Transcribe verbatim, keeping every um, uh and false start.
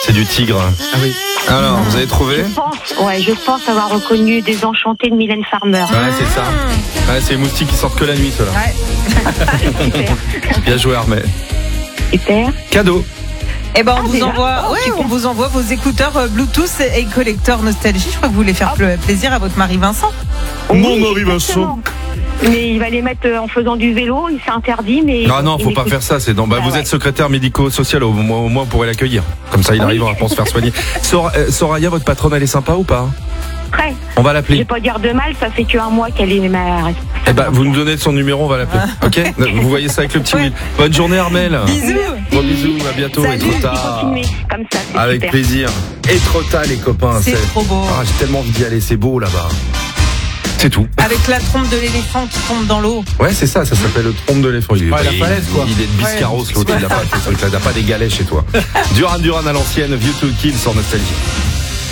C'est du tigre. Ah oui. Alors, vous avez trouvé? Je pense, ouais, je pense avoir reconnu Désenchanté de Mylène Farmer. Ouais, c'est ça. Ouais, c'est les moustiques qui sortent que la nuit, ceux-là. Ouais. Super. Bien joué, Armel. Super. Cadeau. Eh ben, on Ah, vous déjà envoie, Oh, ouais, super. on vous envoie vos écouteurs euh, Bluetooth et collecteur Nostalgie. Je crois que vous voulez faire pl- plaisir à votre mari Vincent. Mon Oui, mari Vincent. exactement. Mais il va les mettre euh, en faisant du vélo, il s'est interdit, mais. Ah non, il faut pas m'écoute. faire ça. C'est dans, bah, Bah vous ouais. êt secrétaire médico-social, au moins, au moins on pourrait l'accueillir. Comme ça, il Oui. arrivera à se faire soigner. Sor- euh, Soraya, votre patronne, elle est sympa ou pas? Très. On va Je vais l'appeler. pas dire de mal, ça fait qu'un mois qu'elle est ma. Eh ben, vous nous donnez son numéro, on va l'appeler. Ok? Vous voyez ça avec le petit Ouais. Will. Bonne journée, Armel. Bisous. Gros bisous, à bientôt. Salut. Et trop Il tard. continue comme ça, c'est Avec super. plaisir. Et trop tard, les copains. C'est trop beau. Ah, j'ai tellement envie d'y aller, c'est beau là-bas. C'est tout. Avec la trompe de l'éléphant qui tombe dans l'eau. Ouais, c'est ça, ça s'appelle le trompe de l'éléphant. Il est, Ouais, la il- falaise, quoi. il est de Biscarros, Ouais. l'autre, il n'a pas fait ce truc-là, il n'a pas des galets chez toi. Duran Duran à l'ancienne, View to Kill sur Nostalgie.